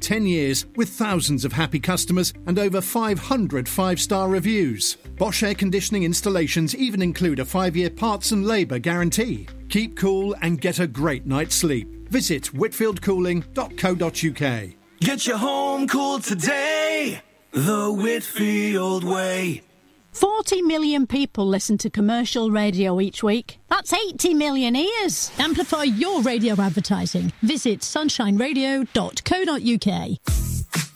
10 years with thousands of happy customers and over 500 five-star reviews. Bosch Air Conditioning installations even include a 5-year parts and labour guarantee. Keep cool and get a great night's sleep. Visit whitfieldcooling.co.uk. Get your home cool today, the Whitfield way. 40 million people listen to commercial radio each week. That's 80 million ears. Amplify your radio advertising. Visit sunshineradio.co.uk.